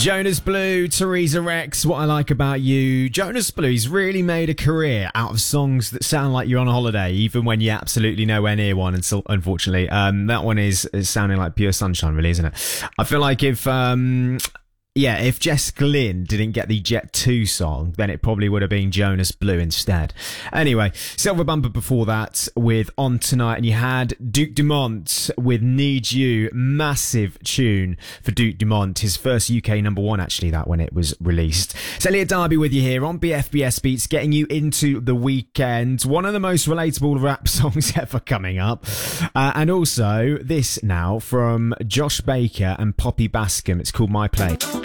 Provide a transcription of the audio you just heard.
Jonas Blue, Theresa Rex, What I Like About You. Jonas Blue's really made a career out of songs that sound like you're on a holiday, even when you're absolutely nowhere near one, unfortunately. That one is sounding like pure sunshine, really, isn't it? I feel like if Jess Glynn didn't get the Jet 2 song, then it probably would have been Jonas Blue instead. Anyway, Silver Bumper before that with On Tonight, and you had Duke Dumont with Need You. Massive tune for Duke Dumont, his first UK number one, actually, that when it was released. It's Elliot Darby with you here on BFBS Beats, getting you into the weekend. One of the most relatable rap songs ever coming up. And also this now from Josh Baker and Poppy Bascom. It's called My Play.